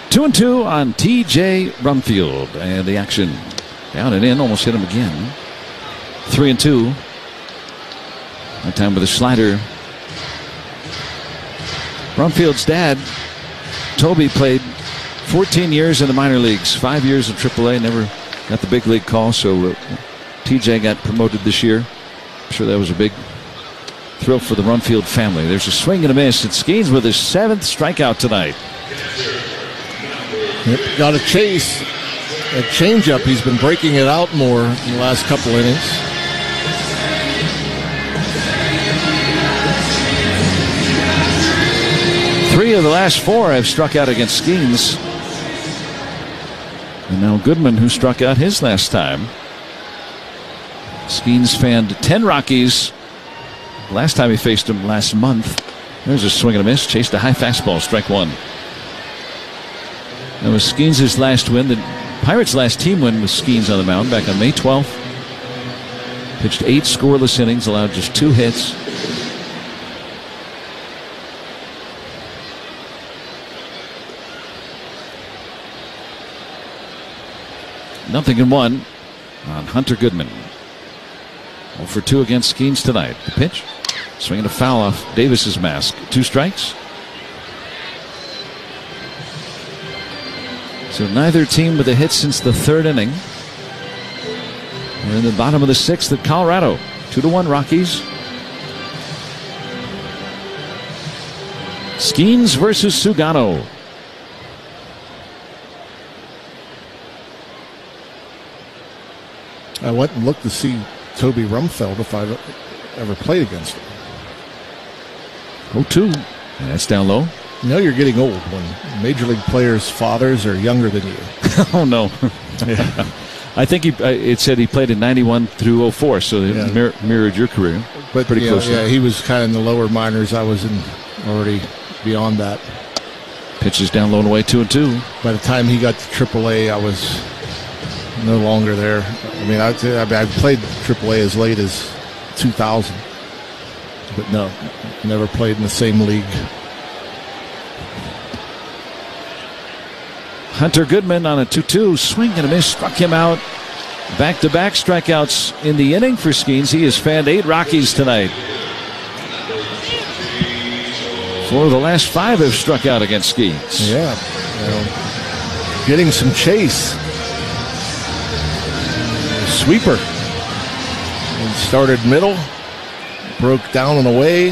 2-2 on T.J. Brumfield. And the action down and in. Almost hit him again. 3-2. That time with a slider. Brumfield's dad, Toby, played 14 years in the minor leagues, 5 years in AAA, never got the big league call, so TJ got promoted this year. I'm sure that was a big thrill for the Brumfield family. There's a swing and a miss, and Skeens with his 7th strikeout tonight. Yep, got a chase, a changeup. He's been breaking it out more in the last couple innings. Three of the last 4 have struck out against Skeens. And now Goodman, who struck out his last time. Skeens fanned 10 Rockies last time he faced them last month. There's a swing and a miss. Chased a high fastball, strike 1. That was Skeens' last win. The Pirates' last team win was Skeens on the mound back on May 12th. Pitched 8 scoreless innings, allowed just 2 hits. Nothing in 1 on Hunter Goodman. 0 for 2 against Skeens tonight. The pitch, swinging a foul off Davis's mask. 2 strikes. So neither team with a hit since the 3rd inning. We're in the bottom of the 6th at Colorado. 2-1 Rockies. Skeens versus Sugano. I went and looked to see Toby Rumfeld if I've ever played against him. 0-2. And that's down low. You know you're getting old when Major League players' fathers are younger than you. Oh, no. Yeah. I think it said he played in 91 through 04, so it mirrored your career. But pretty closely. Yeah, he was kind of in the lower minors. I was already beyond that. Pitches down low and away, 2-2. By the time he got to AAA, I was no longer there. I mean, I played AAA as late as 2000, but no, never played in the same league. Hunter Goodman on a 2-2 swing and a miss, struck him out. Back-to-back strikeouts in the inning for Skeens. He has fanned 8 Rockies tonight. 4 of the last 5 have struck out against Skeens. Yeah, getting some chase. Sweeper. And started middle, broke down and away.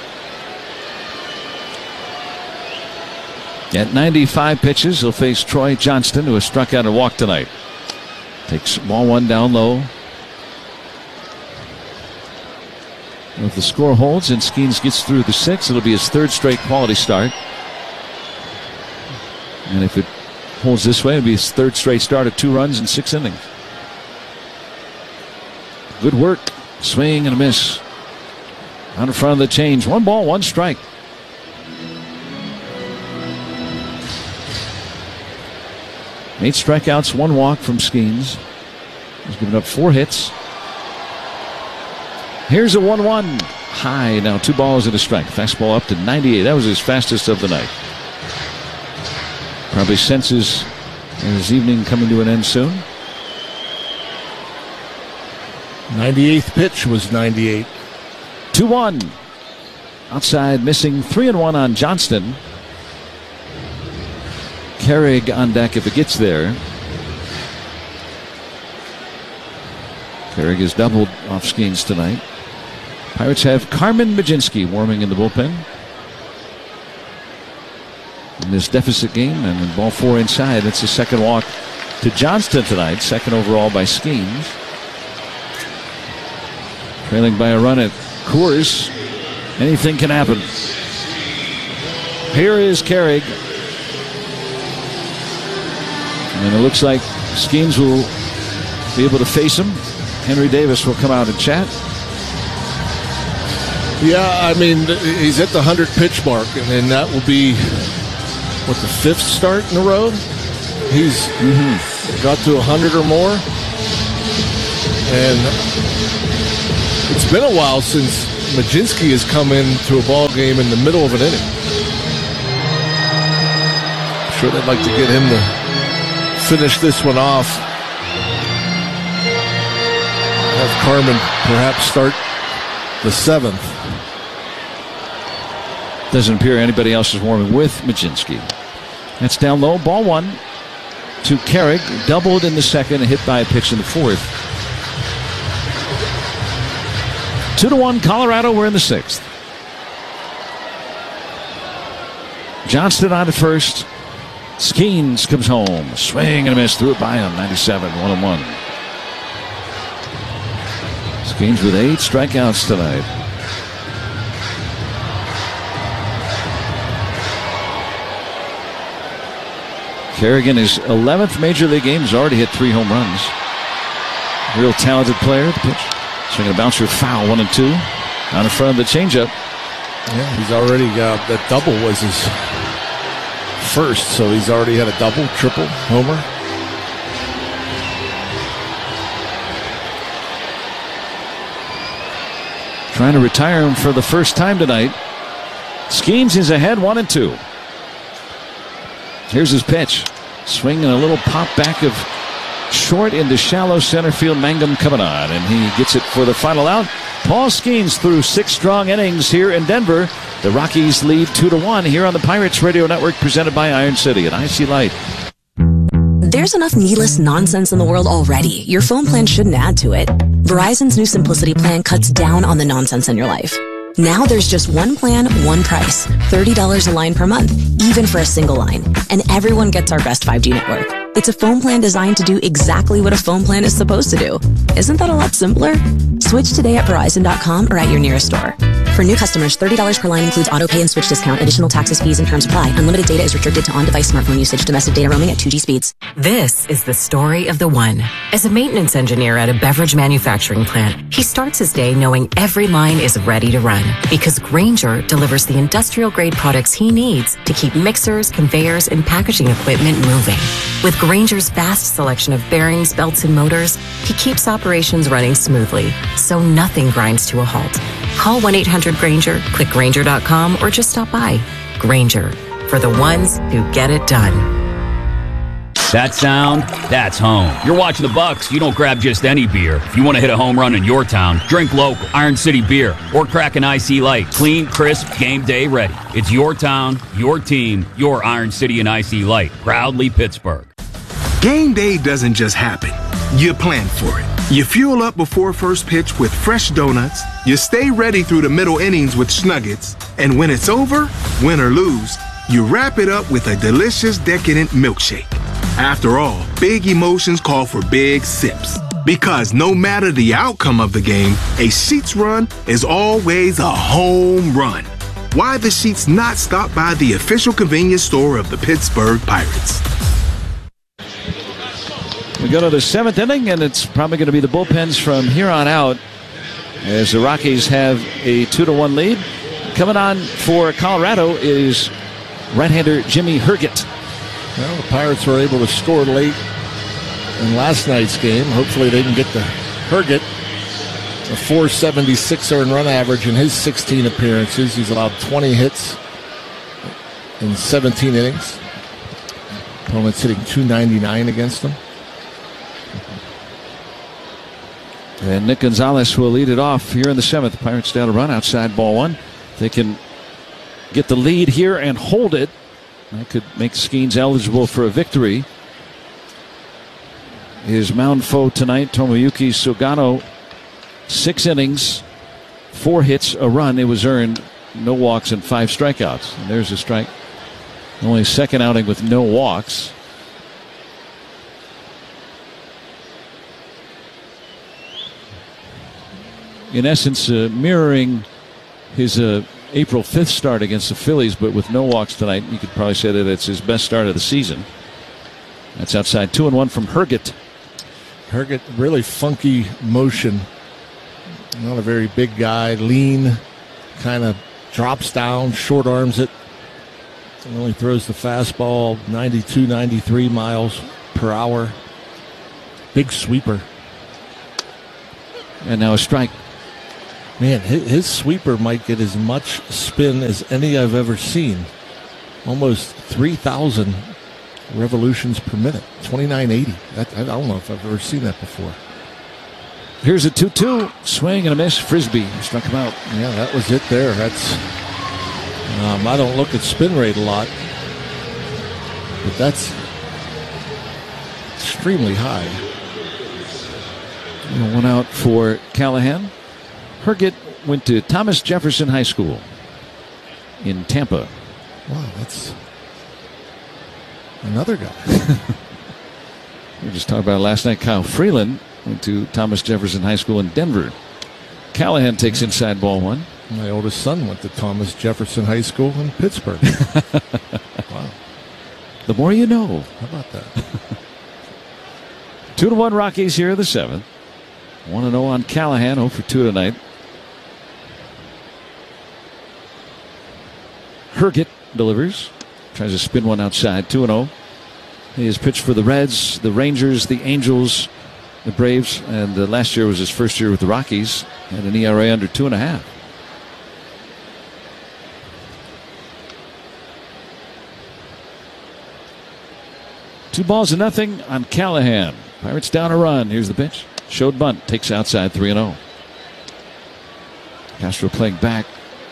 At 95 pitches, he'll face Troy Johnston, who has struck out and walked tonight. Takes ball 1 down low. If the score holds and Skeens gets through the 6th, it'll be his 3rd straight quality start. And if it holds this way, it'll be his 3rd straight start at 2 runs in 6 innings. Good work. Swing and a miss. Out in front of the change. 1 ball, 1 strike. Eight strikeouts, 1 walk from Skeens. He's given up 4 hits. Here's a 1-1. High now, 2 balls and a strike. Fastball up to 98. That was his fastest of the night. Probably senses his evening coming to an end soon. 98th pitch was 98. 2-1. Outside, missing 3-1 on Johnston. Carrig on deck if it gets there. Carrig has doubled off Skeens tonight. Pirates have Carmen Mlodzinski warming in the bullpen. In this deficit game, and in ball 4 inside, it's the 2nd walk to Johnston tonight. 2nd overall by Skeens. Trailing by a run at Coors. Anything can happen. Here is Carrig. And it looks like Skeens will be able to face him. Henry Davis will come out and chat. Yeah, I mean, he's at the 100 pitch mark, and then that will be, the 5th start in a row? He's got to 100 or more. And it's been a while since Mlodzinski has come into a ball game in the middle of an inning. sure they'd like to get him to finish this one off. Have Carmen perhaps start the 7th. Doesn't appear anybody else is warming with Majinski. That's down low. Ball 1 to Carrick. Doubled in the second and hit by a pitch in the 4th. 2-1 Colorado. We're in the 6th. Johnston on at first. Skeens comes home. Swing and a miss. Threw it by him. 97. 1-1. Skeens with 8 strikeouts tonight. Kerrigan, his 11th major league game, has already hit 3 home runs. Real talented player. The pitch. Swinging a bouncer foul. 1-2. On in front of the changeup. Yeah, he's already got that double was his first, so he's already had a double, triple, homer. Trying to retire him for the first time tonight. Skeens is ahead 1-2. Here's his pitch. Swinging a little pop back of short into shallow center field. Mangum coming on, and he gets it for the final out. Paul Skeens through 6 strong innings here in Denver. The Rockies lead 2-1 here on the Pirates Radio Network, presented by Iron City and IC Light. There's enough needless nonsense in the world already. Your phone plan shouldn't add to it. Verizon's new Simplicity plan cuts down on the nonsense in your life. Now there's just one plan, one price. $30 a line per month, even for a single line. And everyone gets our best 5G network. It's a phone plan designed to do exactly what a phone plan is supposed to do. Isn't that a lot simpler? Switch today at Verizon.com or at your nearest store. For new customers, $30 per line includes auto pay and switch discount. Additional taxes, fees, and terms apply. Unlimited data is restricted to on-device smartphone usage. Domestic data roaming at 2G speeds. This is the story of the one. As a maintenance engineer at a beverage manufacturing plant, he starts his day knowing every line is ready to run. Because Grainger delivers the industrial-grade products he needs to keep mixers, conveyors, and packaging equipment moving. With Grainger's vast selection of bearings, belts, and motors, he keeps operations running smoothly, so nothing grinds to a halt. Call 1-800-GRAINGER, click Grainger.com, or just stop by. Grainger, for the ones who get it done. That sound, that's home. You're watching the Bucks, you don't grab just any beer. If you want to hit a home run in your town, drink local, Iron City beer, or crack an IC Light. Clean, crisp, game day ready. It's your town, your team, your Iron City and IC Light. Proudly Pittsburgh. Game day doesn't just happen. You plan for it. You fuel up before first pitch with fresh donuts. You stay ready through the middle innings with Snuggets. And when it's over, win or lose, you wrap it up with a delicious, decadent milkshake. After all, big emotions call for big sips. Because no matter the outcome of the game, a Sheetz run is always a home run. Why the Sheetz not stop by the official convenience store of the Pittsburgh Pirates? We go to the 7th inning, and it's probably going to be the bullpens from here on out as the Rockies have a 2-1 lead. Coming on for Colorado is right-hander Jimmy Herget. Well, the Pirates were able to score late in last night's game. Hopefully they can get to Herget. A .476 earned run average in his 16 appearances. He's allowed 20 hits in 17 innings. Opponent's hitting .299 against him. And Nick Gonzalez will lead it off here in the 7th. Pirates down a run outside ball 1. They can get the lead here and hold it. That could make Skeens eligible for a victory. His mound foe tonight, Tomoyuki Sugano, 6 innings, 4 hits, a run. It was earned, no walks, and 5 strikeouts. And there's a strike. Only second outing with no walks. In essence, mirroring his April 5th start against the Phillies, but with no walks tonight. You could probably say that it's his best start of the season. That's outside 2-1 from Herget. Herget, really funky motion. Not a very big guy, lean, kind of drops down, short arms it. And only throws the fastball 92, 93 miles per hour. Big sweeper. And now a strike. Man, his sweeper might get as much spin as any I've ever seen. Almost 3,000 revolutions per minute. 2980. I don't know if I've ever seen that before. Here's a 2-2. Swing and a miss. Frisbee struck him out. Yeah, that was it there. That's. I don't look at spin rate a lot, but that's extremely high. One out for Callahan. Herget went to Thomas Jefferson High School in Tampa. Wow, that's another guy. We were just talking about it last night. Kyle Freeland went to Thomas Jefferson High School in Denver. Callahan takes inside ball one. My oldest son went to Thomas Jefferson High School in Pittsburgh. Wow. The more you know. How about that? 2-1 Rockies here in the 7th. 1-0 on Callahan, 0 for 2 tonight. Herget delivers. Tries to spin one outside, 2-0. He has pitched for the Reds, the Rangers, the Angels, the Braves, and last year was his first year with the Rockies. Had an ERA under 2.5. Two balls to nothing on Callahan. Pirates down a run. Here's the pitch. Showed bunt. Takes outside 3-0. Castro playing back.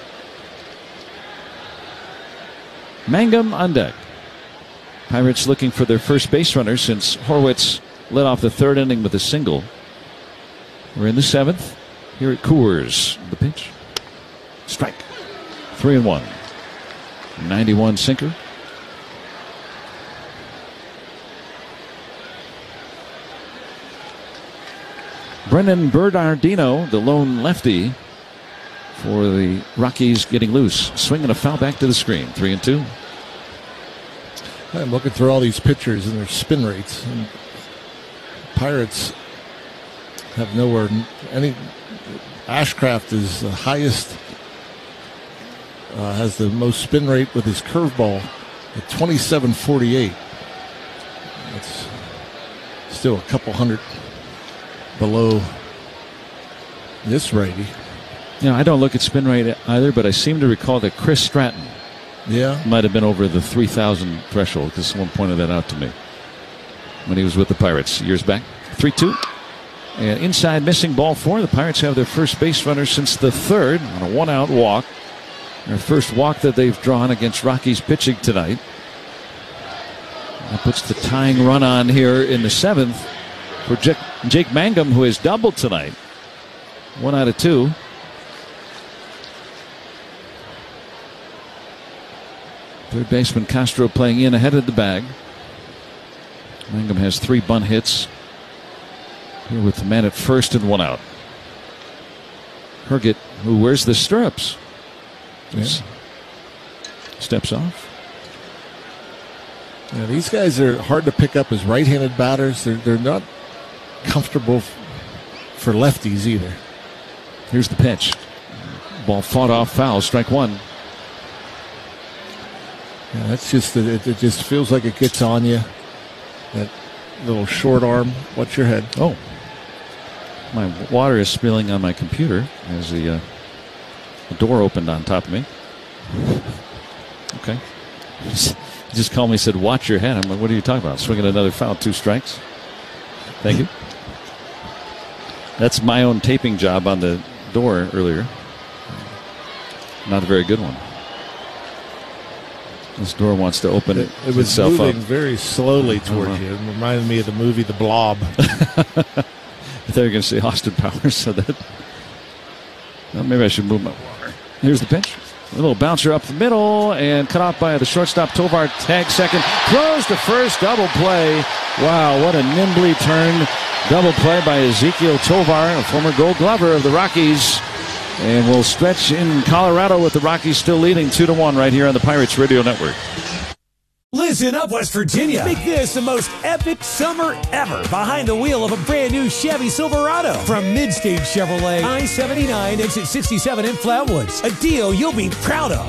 Mangum on deck. Pirates looking for their first base runner since Horwitz led off the 3rd inning with a single. We're in the 7th. Here at Coors. The pitch. Strike. 3-1. 91 sinker. Brennan Bernardino, the lone lefty for the Rockies, getting loose. Swinging a foul back to the screen. 3-2. I'm looking through all these pitchers and their spin rates. And Pirates have nowhere any. Ashcraft is the highest, has the most spin rate with his curveball at 27.48. That's still a couple hundred below this righty. I don't look at spin rate either, but I seem to recall that Chris Stratton might have been over the 3,000 threshold, because someone pointed that out to me when he was with the Pirates years back. 3-2. And inside missing ball 4. The Pirates have their first base runner since the 3rd on a 1-out walk. Their first walk that they've drawn against Rockies pitching tonight. That puts the tying run on here in the 7th for Jake Mangum, who has doubled tonight. 1 out of 2. Third baseman Castro playing in ahead of the bag. Mangum has 3 bunt hits. Here with the man at first and 1 out. Herget, who wears the stirrups, steps off. Yeah, these guys are hard to pick up as right-handed batters. They're not comfortable for lefties either. Here's the pitch. Ball fought off, foul, strike 1. Yeah, that's just it just feels like it gets on you. That little short arm. What's your head? Oh, my water is spilling on my computer as the door opened on top of me. Okay. Just called me, said, watch your head. I'm like, what are you talking about? Swinging another foul, 2 strikes. Thank you. That's my own taping job on the door earlier. Not a very good one. This door wants to open it was itself moving up very slowly towards you. It reminded me of the movie The Blob. I thought you were going to say Austin Powers, so that. Well, maybe I should move my water. Here's the pitch. A little bouncer up the middle and cut off by the shortstop. Tovar tags second. Throws to first. Double play. Wow, what a nimbly turned double play by Ezequiel Tovar, a former Gold Glover of the Rockies. And we'll stretch in Colorado with the Rockies still leading 2-1 right here on the Pirates Radio Network. Listen up, West Virginia. Make this the most epic summer ever behind the wheel of a brand new Chevy Silverado from Midstage Chevrolet, I-79, exit 67 in Flatwoods. A deal you'll be proud of.